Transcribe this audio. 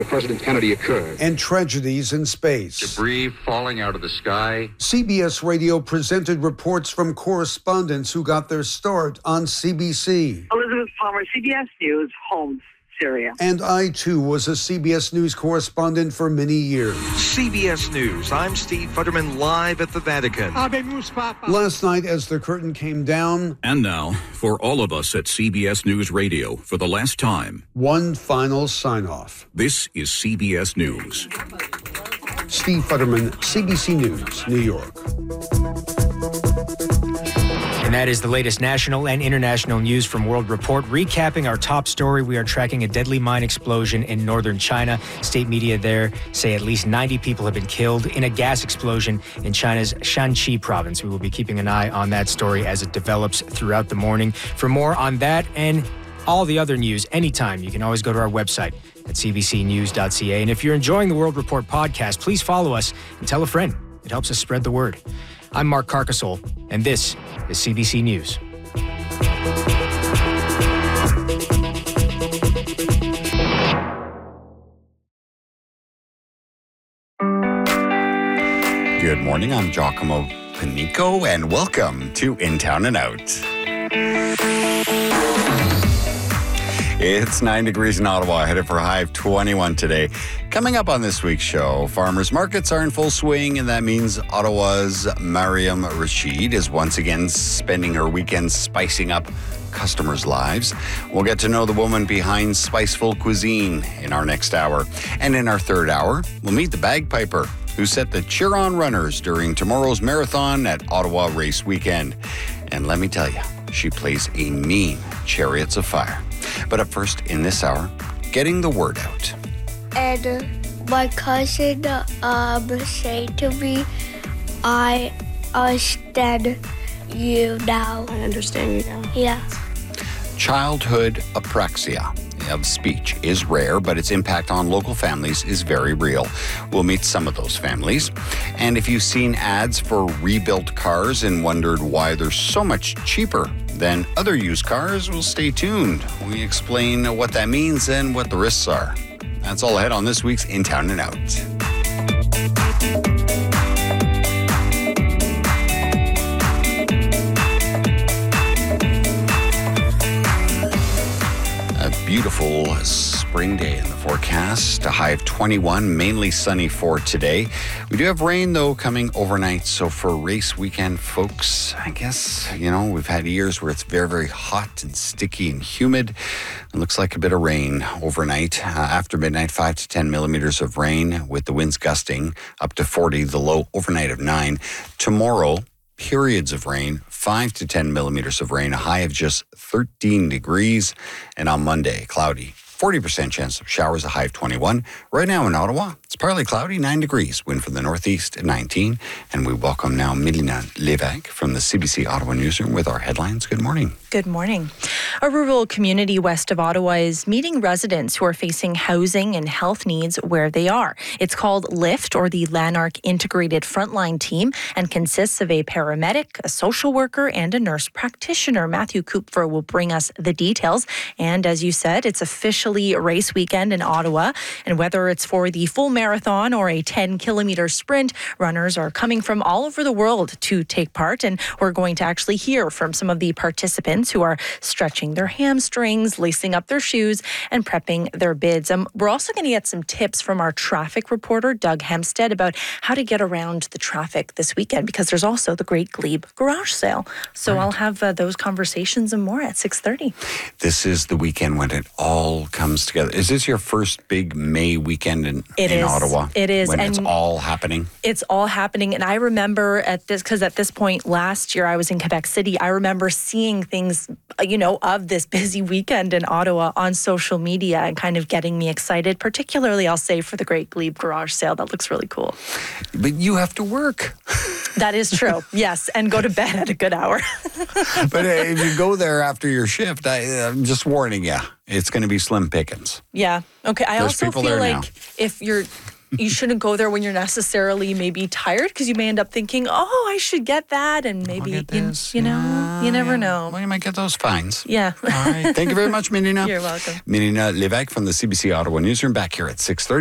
President Kennedy occurred. And tragedies in space. Debris falling out of the sky. CBS Radio presented reports from correspondents who got their start on CBC. Elizabeth Palmer, CBS News, Homs, Syria. And I, too, was a CBS News correspondent for many years. CBS News, I'm Steve Futterman, live at the Vatican. Last night, as the curtain came down... And now, for all of us at CBS News Radio, for the last time... one final sign-off. This is CBS News. Steve Futterman, CBC News, New York. And that is the latest national and international news from World Report. Recapping our top story, we are tracking a deadly mine explosion in northern China. State media there say at least 90 people have been killed in a gas explosion in China's Shanxi province. We will be keeping an eye on that story as it develops throughout the morning. For more on that and all the other news anytime, you can always go to our website at cbcnews.ca. And if you're enjoying the World Report podcast, please follow us and tell a friend. It helps us spread the word. I'm Mark Carcasole, and this is CBC News. Good morning, I'm Giacomo Panico, and welcome to In Town and Out. It's 9 degrees in Ottawa, headed for a high of 21 today. Coming up on this week's show, farmers markets are in full swing, and that means Ottawa's Mariam Rashid is once again spending her weekends spicing up customers' lives. We'll get to know the woman behind Spiceful Cuisine in our next hour. And in our third hour, we'll meet the bagpiper who set the cheer on runners during tomorrow's marathon at Ottawa Race Weekend. And let me tell you, she plays a mean Chariots of Fire. But up first, in this hour, getting the word out. And my cousin said to me, I understand you now. I understand you now. Yeah. Childhood apraxia of speech is rare, but its impact on local families is very real. We'll meet some of those families. And if you've seen ads for rebuilt cars and wondered why they're so much cheaper than other used cars, well, stay tuned. We explain what that means and what the risks are. That's all ahead on this week's In Town and Out. Beautiful spring day in the forecast. A high of 21, mainly sunny for today. We do have rain, though, coming overnight. So for race weekend, folks, I guess, we've had years where it's very, very hot and sticky and humid. It looks like a bit of rain overnight. After midnight, 5 to 10 millimeters of rain with the winds gusting up to 40, the low overnight of 9. Tomorrow, periods of rain, 5 to 10 millimeters of rain, a high of just 13 degrees. And on Monday, cloudy, 40% chance of showers, a high of 21. Right now in Ottawa, it's partly cloudy, 9 degrees, wind from the northeast at 19. And we welcome now Mélina Lévesque from the CBC Ottawa Newsroom with our headlines. Good morning. Good morning. A rural community west of Ottawa is meeting residents who are facing housing and health needs where they are. It's called LIFT, or the Lanark Integrated Frontline Team, and consists of a paramedic, a social worker, and a nurse practitioner. Matthew Kupfer will bring us the details. And as you said, it's officially race weekend in Ottawa. And whether it's for the full marathon or a 10-kilometer sprint, runners are coming from all over the world to take part. And we're going to actually hear from some of the participants who are stretching their hamstrings, lacing up their shoes, and prepping their bids. We're also going to get some tips from our traffic reporter, Doug Hempstead, about how to get around the traffic this weekend, because there's also the Great Glebe Garage Sale. So I'll have those conversations and more at 6:30. This is the weekend when it all comes together. Is this your first big May weekend in Ottawa? It is. When it's all happening? It's all happening. And I remember because at this point last year I was in Quebec City, I remember seeing things, of this busy weekend in Ottawa on social media and kind of getting me excited, particularly, I'll say, for the Great Glebe Garage Sale. That looks really cool. But you have to work. That is true, yes, and go to bed at a good hour. But if you go there after your shift, I'm just warning you, it's going to be slim pickings. Yeah, okay. I There's also feel like now. if you're you shouldn't go there when you're necessarily maybe tired, because you may end up thinking, oh, I should get that, and maybe you know, you never know. Well, you might get those fines. Yeah. All right. Thank you very much, Menina. You're welcome. Menina Lévesque from the CBC Ottawa Newsroom, back here at 6:30.